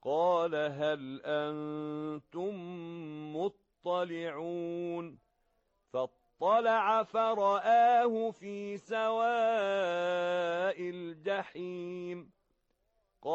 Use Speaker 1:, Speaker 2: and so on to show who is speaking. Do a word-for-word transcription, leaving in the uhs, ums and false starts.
Speaker 1: قال هل أنتم مطلعون فاطلع فرآه في سواء الجحيم